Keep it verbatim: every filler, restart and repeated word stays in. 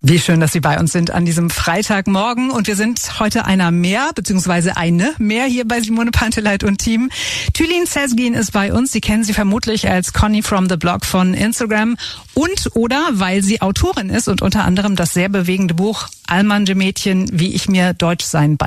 Wie schön, dass Sie bei uns sind an diesem Freitagmorgen. Und wir sind heute einer mehr, beziehungsweise eine mehr hier bei Simone Panteleit und Team. Tülin Sezgin ist bei uns. Sie kennen sie vermutlich als Conny from the Blog von Instagram. Und oder weil sie Autorin ist und unter anderem das sehr bewegende Buch Almanje Mädchen, wie ich mir Deutschsein